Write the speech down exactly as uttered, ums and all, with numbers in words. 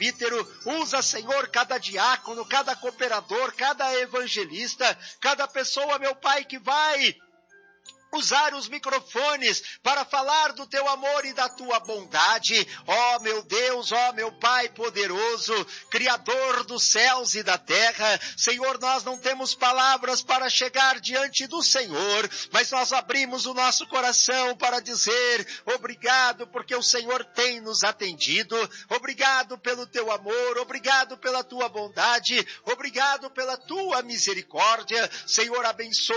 presbítero, usa, Senhor, cada diácono, cada cooperador, cada evangelista, cada pessoa, meu Pai, que vai usar os microfones para falar do teu amor e da tua bondade. Ó meu Deus, ó meu Pai poderoso, Criador dos céus e da terra, Senhor, nós não temos palavras para chegar diante do Senhor, mas nós abrimos o nosso coração para dizer obrigado, porque o Senhor tem nos atendido, obrigado pelo teu amor, obrigado pela tua bondade, obrigado pela tua misericórdia. Senhor, abençoa